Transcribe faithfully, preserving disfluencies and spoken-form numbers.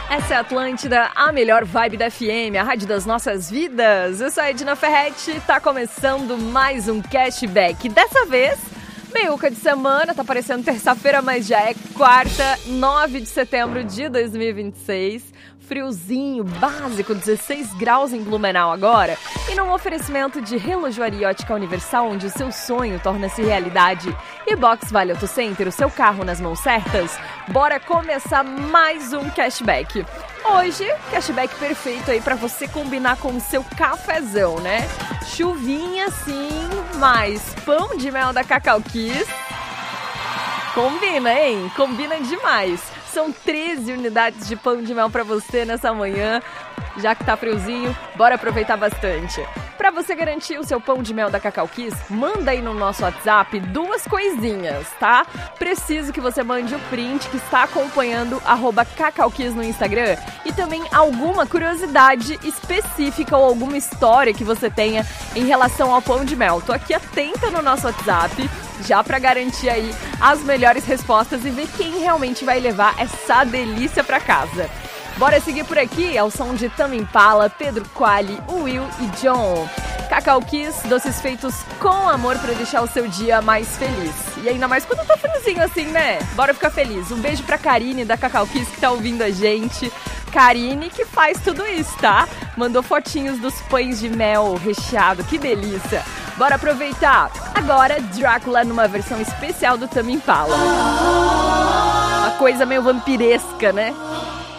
Essa é a Atlântida, a melhor vibe da F M, a rádio das nossas vidas. Eu sou a Edna Ferretti, tá começando mais um cashback. Dessa vez, meiuca de semana, tá parecendo terça-feira, mas já é quarta, nove de setembro de dois mil e vinte e seis. Friozinho, básico, dezesseis graus em Blumenau agora. E num oferecimento de Relojoaria Ótica Universal, onde o seu sonho torna-se realidade. E Box Vale Auto Center, o seu carro nas mãos certas. Bora começar mais um cashback. Hoje, cashback perfeito aí pra você combinar com o seu cafezão, né? Chuvinha sim, mais pão de mel da Cacau Kiss. Combina, hein? Combina demais. São treze unidades de pão de mel para você nessa manhã. Já que tá friozinho, bora aproveitar bastante. Para você garantir o seu pão de mel da Cacau Kiss, manda aí no nosso WhatsApp duas coisinhas, tá? Preciso que você mande o print que está acompanhando arroba Cacau Kiss no Instagram e também alguma curiosidade específica ou alguma história que você tenha em relação ao pão de mel. Tô aqui atenta no nosso WhatsApp, já para garantir aí as melhores respostas e ver quem realmente vai levar essa delícia para casa. Bora seguir por aqui ao som de Tame Impala, Pedro Quali, Will e John. Cacau Kiss, doces feitos com amor para deixar o seu dia mais feliz. E ainda mais quando tá friozinho assim, né? Bora ficar feliz. Um beijo pra Karine da Cacau Kiss que tá ouvindo a gente. Karine que faz tudo isso, tá? Mandou fotinhos dos pães de mel recheado, que delícia. Bora aproveitar. Agora, Drácula numa versão especial do Tame Impala. Uma coisa meio vampiresca, né?